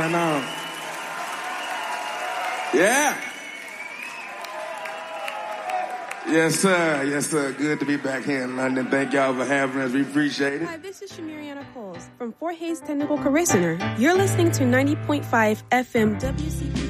going on? Yeah. Yes, sir. Yes, sir. Good to be back here in London. Thank y'all for having us. We appreciate it. Hi, this is Shamiriana Coles from Fort Hays Technical Career Center. You're listening to 90.5 FM WCP.